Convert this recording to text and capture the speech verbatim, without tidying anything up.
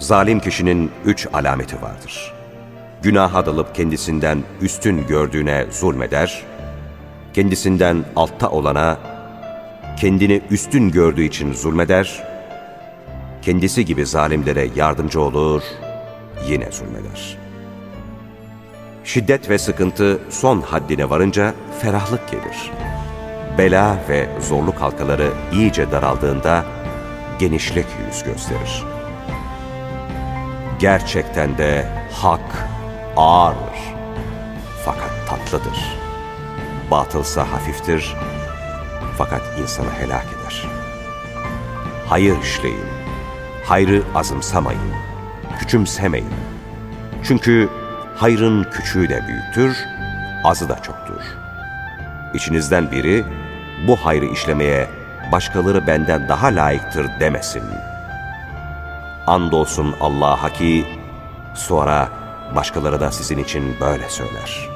Zalim kişinin üç alameti vardır. Günaha dalıp kendisinden üstün gördüğüne zulmeder, kendisinden altta olana, kendini üstün gördüğü için zulmeder, kendisi gibi zalimlere yardımcı olur, yine zulmeder. Şiddet ve sıkıntı son haddine varınca ferahlık gelir. Bela ve zorluk halkaları iyice daraldığında genişlik yüz gösterir. Gerçekten de hak ağırdır, fakat tatlıdır. Batılsa hafiftir, fakat insanı helak eder. Hayır işleyin, hayrı azımsamayın, küçümsemeyin. Çünkü hayrın küçüğü de büyüktür, azı da çoktur. İçinizden biri bu hayrı işlemeye başkaları benden daha layıktır demesin. Andolsun Allah'a ki sonra başkaları da sizin için böyle söyler.